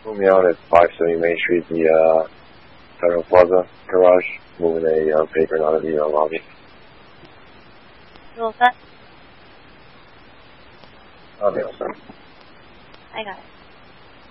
Move me out at 570 Main Street, the Federal Plaza garage. Moving a patron out of the lobby. You all set? Okay, all set. I got it.